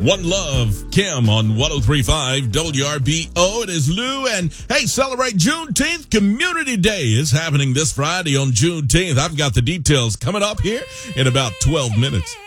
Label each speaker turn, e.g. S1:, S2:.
S1: One Love, Kim on 103.5 WRBO. It is Lou, and hey, celebrate Juneteenth. Community Day is happening this Friday on Juneteenth. I've got the details coming up here in about 12 minutes.